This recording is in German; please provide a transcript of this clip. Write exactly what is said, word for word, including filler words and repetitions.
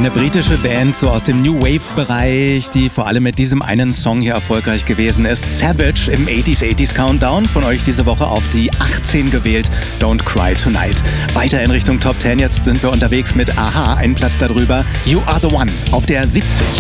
Eine britische Band, so aus dem New Wave-Bereich, die vor allem mit diesem einen Song hier erfolgreich gewesen ist. Savage im achtziger achtziger Countdown. Von euch diese Woche auf die achtzehn gewählt. Don't Cry Tonight. Weiter in Richtung Top zehn. Jetzt sind wir unterwegs mit Aha, einen Platz darüber. You Are The One auf der siebzig.